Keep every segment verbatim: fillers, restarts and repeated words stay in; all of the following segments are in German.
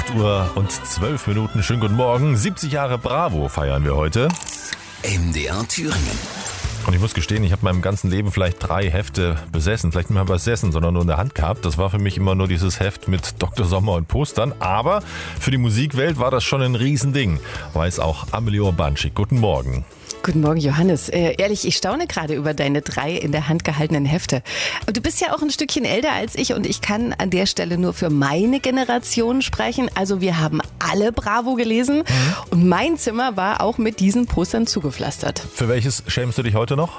acht Uhr und zwölf Minuten. Schönen guten Morgen. siebzig Jahre Bravo feiern wir heute. M D R Thüringen. Und ich muss gestehen, ich habe in meinem ganzen Leben vielleicht drei Hefte besessen. Vielleicht nicht mal besessen, sondern nur in der Hand gehabt. Das war für mich immer nur dieses Heft mit Doktor Sommer und Postern. Aber für die Musikwelt war das schon ein Riesending. Weiß auch Amelie Urbanschik. Guten Morgen. Guten Morgen, Johannes. Äh, ehrlich, ich staune gerade über deine drei in der Hand gehaltenen Hefte. Und du bist ja auch ein Stückchen älter als ich und ich kann an der Stelle nur für meine Generation sprechen. Also wir haben alle Bravo gelesen mhm. und mein Zimmer war auch mit diesen Postern zugepflastert. Für welches schämst du dich heute noch?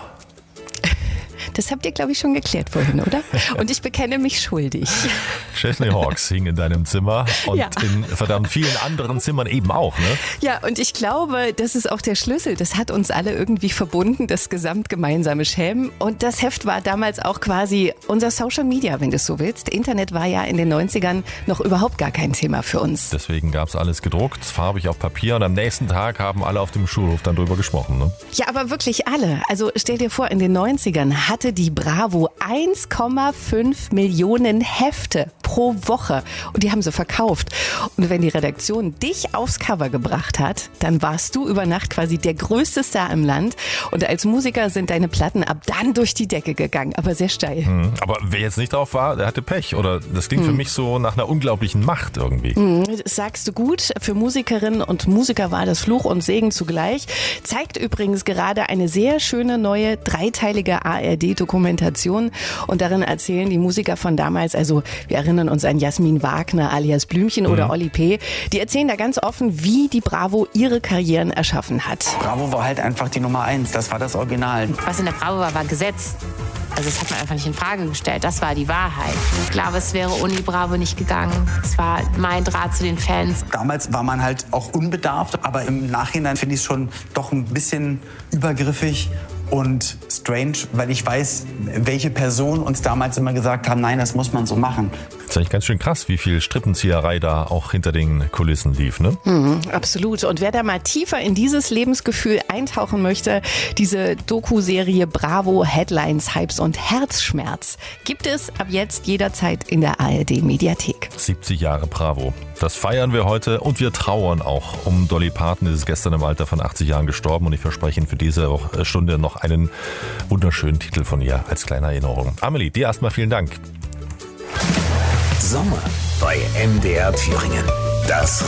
Das habt ihr, glaube ich, schon geklärt vorhin, oder? Und ich bekenne mich schuldig. Chesney Hawkes hing in deinem Zimmer und ja. in verdammt vielen anderen Zimmern eben auch, ne? Ja, und ich glaube, das ist auch der Schlüssel. Das hat uns alle irgendwie verbunden, das gesamtgemeinsame Schämen. Und das Heft war damals auch quasi unser Social Media, wenn du es so willst. Internet war ja in den neunzigern noch überhaupt gar kein Thema für uns. Deswegen gab es alles gedruckt, farbig auf Papier und am nächsten Tag haben alle auf dem Schulhof dann drüber gesprochen, ne? Ja, aber wirklich alle. Also stell dir vor, in den neunzigern hatte die Bravo eins Komma fünf Millionen Hefte pro Woche und die haben sie verkauft. Und wenn die Redaktion dich aufs Cover gebracht hat, dann warst du über Nacht quasi der größte Star im Land und als Musiker sind deine Platten ab dann durch die Decke gegangen, aber sehr steil. Hm, aber wer jetzt nicht drauf war, der hatte Pech oder das klingt hm. für mich so nach einer unglaublichen Macht irgendwie. Hm, das sagst du gut. Für Musikerinnen und Musiker war das Fluch und Segen zugleich. Zeigt übrigens gerade eine sehr schöne neue dreiteilige A R D-Dokumentation und darin erzählen die Musiker von damals, also wir erinnern uns an Jasmin Wagner alias Blümchen mhm. oder Olli P., die erzählen da ganz offen, wie die Bravo ihre Karrieren erschaffen hat. Bravo war halt einfach die Nummer eins, das war das Original. Was in der Bravo war, war Gesetz. Also das hat man einfach nicht in Frage gestellt. Das war die Wahrheit. Ich glaube, es wäre ohne Bravo nicht gegangen. Es war mein Draht zu den Fans. Damals war man halt auch unbedarft, aber im Nachhinein finde ich es schon doch ein bisschen übergriffig und strange, weil ich weiß, welche Personen uns damals immer gesagt haben, nein, das muss man so machen. Das ist eigentlich ganz schön krass, wie viel Strippenzieherei da auch hinter den Kulissen lief, ne? Mhm, absolut. Und wer da mal tiefer in dieses Lebensgefühl eintauchen möchte, diese Doku-Serie Bravo, Headlines, Hypes und Herzschmerz gibt es ab jetzt jederzeit in der A R D-Mediathek. siebzig Jahre Bravo. Das feiern wir heute und wir trauern auch um Dolly Parton. Die ist gestern im Alter von achtzig Jahren gestorben und ich verspreche Ihnen für diese Stunde noch einen wunderschönen Titel von ihr als kleine Erinnerung. Amelie, dir erstmal vielen Dank. Sommer bei M D R Thüringen. Das